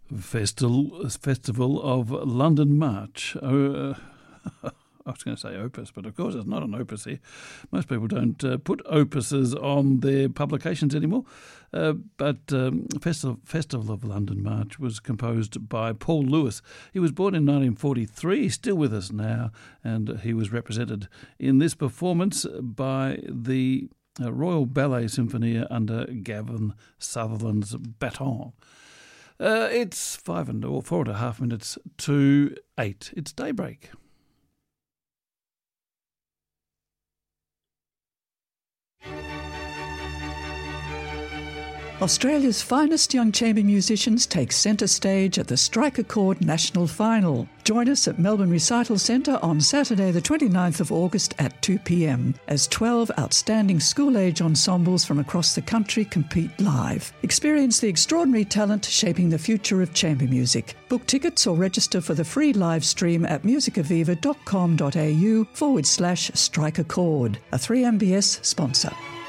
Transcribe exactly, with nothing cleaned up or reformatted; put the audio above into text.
Festival Festival of London March. Uh, I was going to say opus, but of course it's not an opus here. Most people don't uh, put opuses on their publications anymore. Uh, but um, Festival, Festival of London March was composed by Paul Lewis. He was born in nineteen forty-three, he's still with us now, and he was represented in this performance by the uh, Royal Ballet Symphonia under Gavin Sutherland's baton. Uh, it's five and or four and a half minutes to eight. It's daybreak. Australia's finest young chamber musicians take centre stage at the Strike a Chord National Final. Join us at Melbourne Recital Centre on Saturday the twenty-ninth of August at two p m as twelve outstanding school-age ensembles from across the country compete live. Experience the extraordinary talent shaping the future of chamber music. Book tickets or register for the free live stream at musicaviva.com.au forward slash strike a chord, a three M B S sponsor.